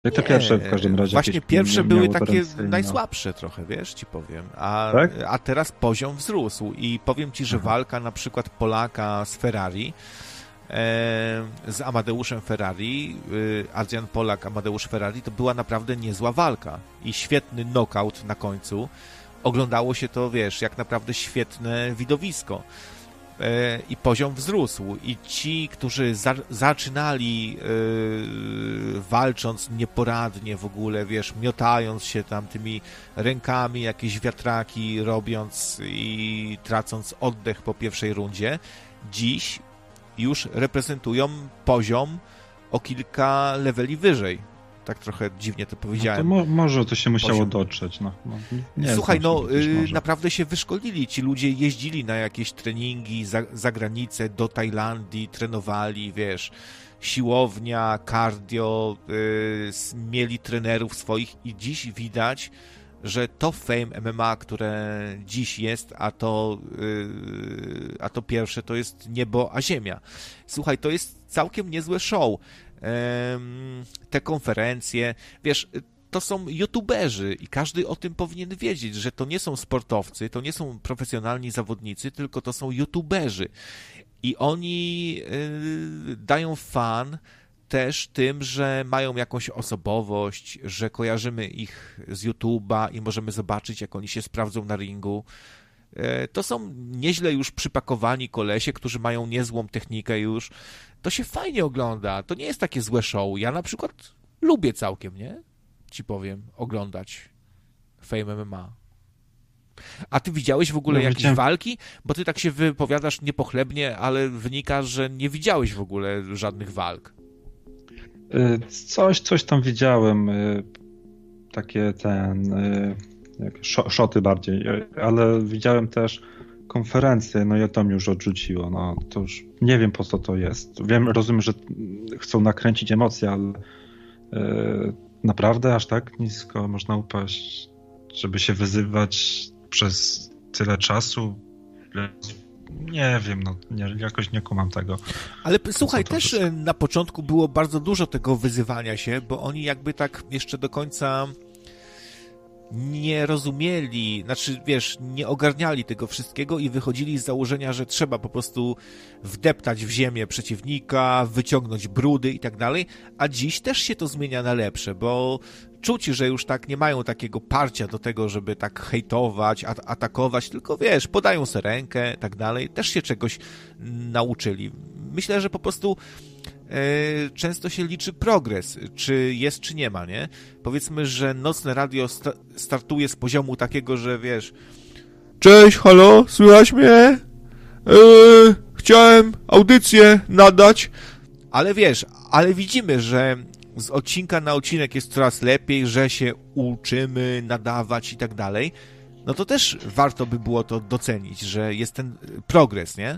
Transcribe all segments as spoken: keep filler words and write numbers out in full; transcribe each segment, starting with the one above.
Jak te pierwsze w każdym razie. Właśnie pierwsze były takie najsłabsze trochę, wiesz, ci powiem. A, tak? a teraz poziom wzrósł i powiem ci, że Aha. walka na przykład Polaka z Ferrari, e, z Amadeuszem Ferrari, e, Adrian Polak, Amadeusz Ferrari, to była naprawdę niezła walka i świetny knockout na końcu. Oglądało się to, wiesz, jak naprawdę świetne widowisko. I poziom wzrósł. I ci, którzy za, zaczynali yy, walcząc nieporadnie w ogóle, wiesz, miotając się tam tymi rękami, jakieś wiatraki robiąc i tracąc oddech po pierwszej rundzie, dziś już reprezentują poziom o kilka leveli wyżej. Tak trochę dziwnie to powiedziałem. No to mo- może to się musiało poziom. dotrzeć. No. No, nie Słuchaj, no y, naprawdę się wyszkolili. Ci ludzie jeździli na jakieś treningi za, za granicę, do Tajlandii, trenowali, wiesz, siłownia, cardio, y, mieli trenerów swoich i dziś widać, że to Fame M M A, które dziś jest, a to, y, a to pierwsze to jest niebo a ziemia. Słuchaj, to jest całkiem niezłe show. Te konferencje, wiesz, to są youtuberzy i każdy o tym powinien wiedzieć, że to nie są sportowcy, to nie są profesjonalni zawodnicy, tylko to są youtuberzy i oni yy, dają fan też tym, że mają jakąś osobowość, że kojarzymy ich z YouTube'a i możemy zobaczyć, jak oni się sprawdzą na ringu. To są nieźle już przypakowani kolesie, którzy mają niezłą technikę już. To się fajnie ogląda. To nie jest takie złe show. Ja na przykład lubię całkiem, nie? Ci powiem, oglądać Fame M M A. A ty widziałeś w ogóle no, jakieś widziałem. walki? Bo ty tak się wypowiadasz niepochlebnie, ale wynika, że nie widziałeś w ogóle żadnych walk. Coś, coś tam widziałem. Takie ten... szoty bardziej, ale widziałem też konferencję, no i to mnie już odrzuciło, no to już nie wiem po co to jest. Wiem, rozumiem, że chcą nakręcić emocje, ale yy, naprawdę aż tak nisko można upaść, żeby się wyzywać przez tyle czasu? Nie wiem, no nie, jakoś nie kumam tego. Ale słuchaj, też wszystko. Na początku było bardzo dużo tego wyzywania się, bo oni jakby tak jeszcze do końca nie rozumieli, znaczy wiesz, nie ogarniali tego wszystkiego i wychodzili z założenia, że trzeba po prostu wdeptać w ziemię przeciwnika, wyciągnąć brudy i tak dalej, a dziś też się to zmienia na lepsze, bo czuć, że już tak nie mają takiego parcia do tego, żeby tak hejtować, at- atakować, tylko wiesz, podają sobie rękę i tak dalej, też się czegoś nauczyli. Myślę, że po prostu często się liczy progres, czy jest, czy nie ma, nie? Powiedzmy, że nocne radio sta- startuje z poziomu takiego, że wiesz, cześć, halo, słychać mnie? Yy, chciałem audycję nadać, ale wiesz, ale widzimy, że z odcinka na odcinek jest coraz lepiej, że się uczymy nadawać i tak dalej, no to też warto by było to docenić, że jest ten progres, nie?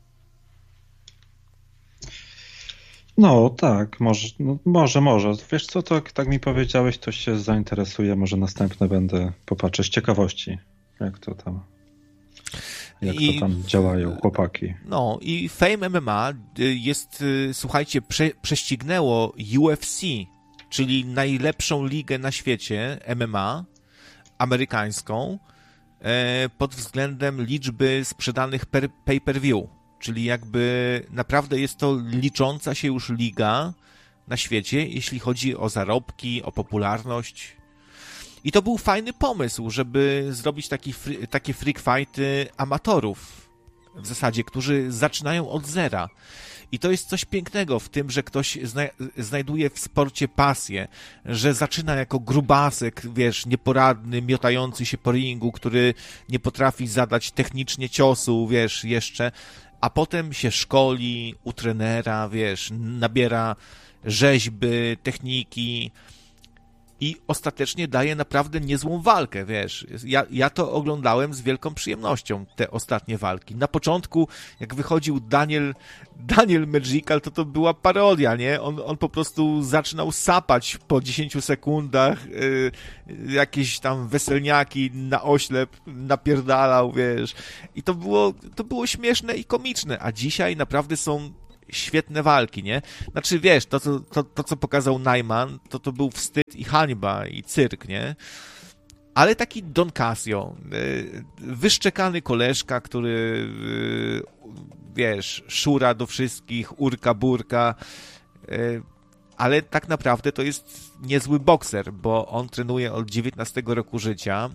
No tak, może, no, może, może. Wiesz co, to tak mi powiedziałeś, to się zainteresuje, może następne będę popatrzeć z ciekawości, jak to tam jak I, to tam działają chłopaki. No i Fame M M A jest, słuchajcie, prze, prześcignęło U F C, czyli najlepszą ligę na świecie M M A, amerykańską, pod względem liczby sprzedanych per, pay-per-view. Czyli jakby naprawdę jest to licząca się już liga na świecie, jeśli chodzi o zarobki, o popularność. I to był fajny pomysł, żeby zrobić taki, takie freak fighty amatorów w zasadzie, którzy zaczynają od zera. I to jest coś pięknego w tym, że ktoś zna- znajduje w sporcie pasję, że zaczyna jako grubasek, wiesz, nieporadny, miotający się po ringu, który nie potrafi zadać technicznie ciosu, wiesz, jeszcze, a potem się szkoli u trenera, wiesz, nabiera rzeźby, techniki i ostatecznie daje naprawdę niezłą walkę, wiesz. Ja, ja to oglądałem z wielką przyjemnością, te ostatnie walki. Na początku, jak wychodził Daniel, Daniel Magical, to to była parodia, nie? On, on po prostu zaczynał sapać po dziesięciu sekundach, yy, jakieś tam weselniaki na oślep napierdalał, wiesz. I to było, to było śmieszne i komiczne, a dzisiaj naprawdę są świetne walki, nie? Znaczy, wiesz, to, to, to, to co pokazał Najman, to to był wstyd i hańba i cyrk, nie? Ale taki Don Casio, wyszczekany koleżka, który, wiesz, szura do wszystkich, urka, burka, ale tak naprawdę to jest niezły bokser, bo on trenuje od dziewiętnastego roku życia,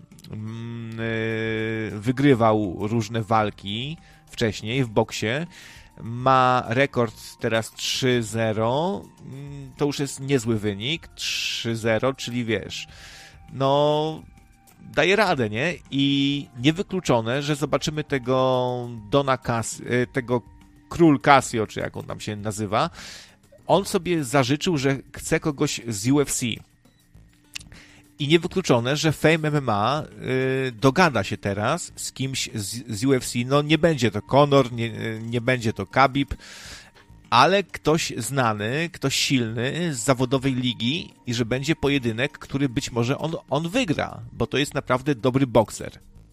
wygrywał różne walki wcześniej w boksie, ma rekord teraz trzy zero, to już jest niezły wynik, trzy zero, czyli wiesz, no daje radę, nie? I niewykluczone, że zobaczymy tego Dona Cas, tego Król Casio, czy jak on tam się nazywa, on sobie zażyczył, że chce kogoś z U F C. I niewykluczone, że Fame M M A y, dogada się teraz z kimś z, z U F C. No nie będzie to Conor, nie, nie będzie to Khabib, ale ktoś znany, ktoś silny z zawodowej ligi i że będzie pojedynek, który być może on, on wygra, bo to jest naprawdę dobry bokser.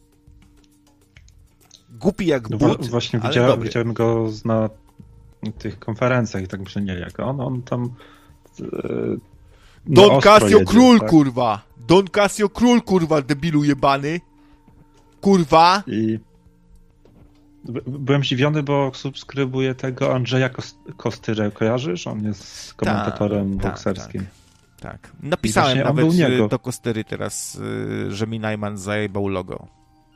Głupi jak but, no, właśnie ale widziałem, dobry. widziałem go na tych konferencjach i tak myślę, nie, jak on, on tam yy, no, Don Casio jedzie, król, tak? kurwa! Don Casio król, kurwa, debilu jebany! Kurwa! I by- byłem zdziwiony, bo subskrybuję tego Andrzeja Kos- Kostyrę, kojarzysz? On jest komentatorem tak, bokserskim. Tak. Napisałem właśnie on nawet był niego. do Kostery teraz, y, że mi Najman zajebał logo.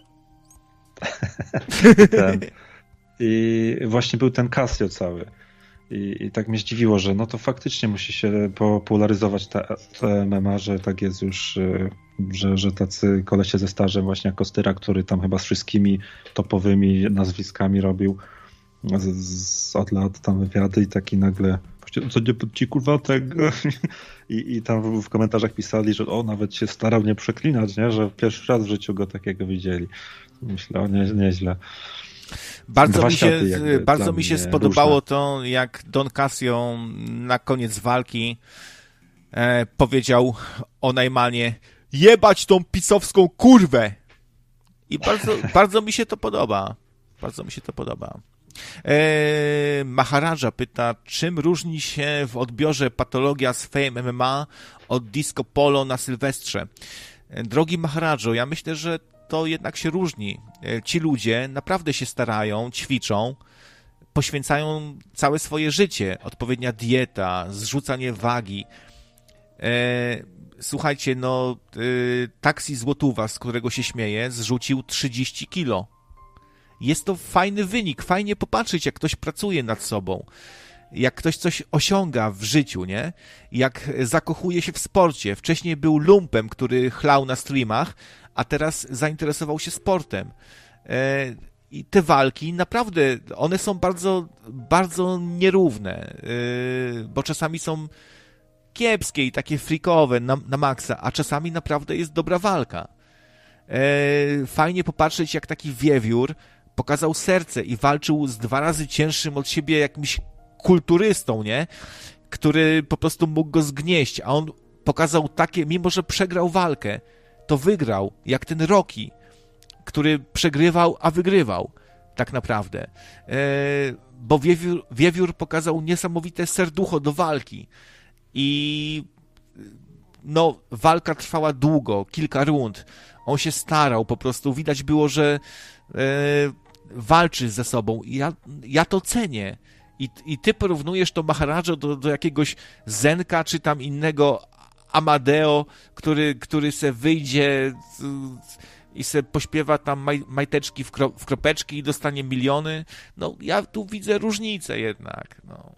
Ten. I właśnie był ten Casio cały. I, I tak mnie zdziwiło, że no to faktycznie musi się popularyzować te, te M M A, że tak jest już, y, że, że tacy kolesie ze stażem, właśnie jak Kostyra, który tam chyba z wszystkimi topowymi nazwiskami robił z, z, od lat tam wywiady i taki nagle co nie ci kurwa tego I, i tam w, w komentarzach pisali, że o, nawet się starał nie przeklinać, nie? Że pierwszy raz w życiu go takiego widzieli. Myślę, o nie, nieźle. Bardzo Dwa mi się, światy jakby bardzo dla mi się mnie spodobało różne. to, jak Don Casio na koniec walki e, powiedział o Najmanie: jebać tą pisowską kurwę! I bardzo, bardzo mi się to podoba. Bardzo mi się to podoba. E, Maharaja pyta, czym różni się w odbiorze patologia z Fame M M A od Disco Polo na Sylwestrze? E, drogi Maharajo, ja myślę, że to jednak się różni. E, ci ludzie naprawdę się starają, ćwiczą, poświęcają całe swoje życie. Odpowiednia dieta, zrzucanie wagi. E, słuchajcie, no e, Taksi Złotówa, z którego się śmieje, zrzucił trzydzieści kilo. Jest to fajny wynik, fajnie popatrzeć, jak ktoś pracuje nad sobą, jak ktoś coś osiąga w życiu, nie? Jak zakochuje się w sporcie. Wcześniej był lumpem, który chlał na streamach, a teraz zainteresował się sportem. E, I te walki naprawdę, one są bardzo, bardzo nierówne, e, bo czasami są kiepskie i takie freakowe na, na maksa, a czasami naprawdę jest dobra walka. E, fajnie popatrzeć, jak taki wiewiór pokazał serce i walczył z dwa razy cięższym od siebie jakimś kulturystą, nie? Który po prostu mógł go zgnieść, a on pokazał takie, mimo że przegrał walkę, to wygrał, jak ten Rocky, który przegrywał, a wygrywał, tak naprawdę. E, bo wiewiór, wiewiór pokazał niesamowite serducho do walki i no, walka trwała długo, kilka rund. On się starał, po prostu widać było, że e, walczy ze sobą. I ja, ja to cenię. I, I ty porównujesz to Maharajo do, do jakiegoś Zenka, czy tam innego Amadeo, który, który se wyjdzie i se pośpiewa tam maj, majteczki w, kro, w kropeczki i dostanie miliony. No, ja tu widzę różnicę jednak, no.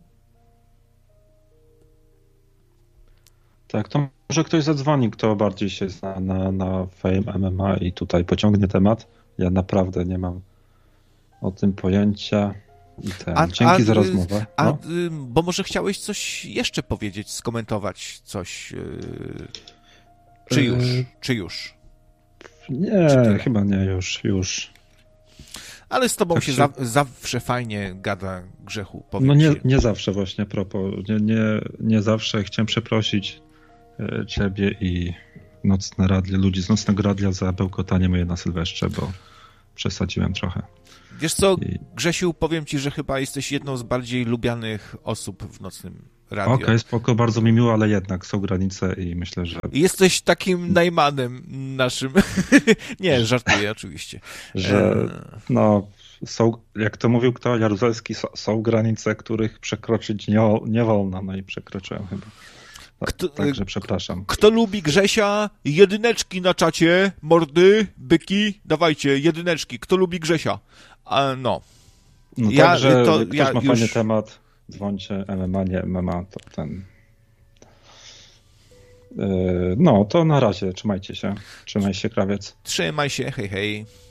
Tak, to może ktoś zadzwoni, kto bardziej się zna na, na Fame M M A i tutaj pociągnie temat. Ja naprawdę nie mam o tym pojęcia. I ten. A, Dzięki a, za rozmowę. A, no. bo może chciałeś coś jeszcze powiedzieć, skomentować coś, yy, czy już, yy, czy już? Nie, czy chyba nie, już, już. Ale z tobą tak się, się... Za, zawsze fajnie gada, Grzechu, powiem No nie, ci. nie zawsze właśnie, propos, nie, nie, nie zawsze. Chciałem przeprosić e, ciebie i Nocne Radio, ludzi z Nocnego Radia za bełkotanie moje na Sylwestrze, bo przesadziłem trochę. Wiesz co, I... Grzesiu, powiem ci, że chyba jesteś jedną z bardziej lubianych osób w nocnym radio. Okej, okay, spoko, bardzo mi miło, ale jednak są granice i myślę, że... Jesteś takim najmanem naszym. Nie, żartuję oczywiście. Że, no, są, jak to mówił kto, Jaruzelski, są, są granice, których przekroczyć nie, nie wolno, no i przekroczyłem chyba. Kto, Także przepraszam. Kto lubi Grzesia? Jedyneczki na czacie, mordy, byki, dawajcie, jedyneczki. Kto lubi Grzesia? A, no. No ja, także, to, jak ktoś ja ma już... fajny temat, dzwońcie, M M A, nie M M A, to ten... No, to na razie, trzymajcie się. Trzymaj się, krawiec. Trzymaj się, hej, hej.